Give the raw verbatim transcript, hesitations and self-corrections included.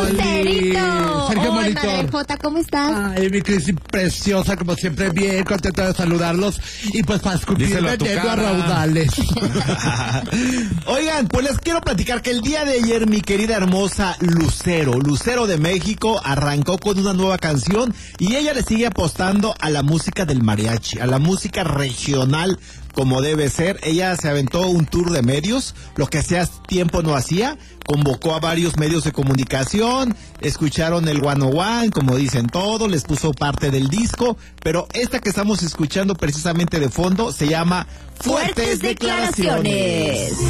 Lucerito. Sergio Hola, Monitor. Jota, ¿cómo estás? Ay, mi Cris, preciosa, como siempre, bien contenta de saludarlos. Y pues para escupir Díselo a tu veneno a cara. raudales. Oigan, pues les quiero platicar que el día de ayer mi querida hermosa Lucero, Lucero de México, arrancó con una nueva canción y ella le sigue apostando a la música del mariachi, a la música regional como debe ser. Ella se aventó un tour de medios, lo que hacía tiempo no hacía, convocó a varios medios de comunicación, escucharon el One oh One, como dicen todos, les puso parte del disco, pero esta que estamos escuchando precisamente de fondo se llama Fuertes, Fuertes Declaraciones. Declaraciones.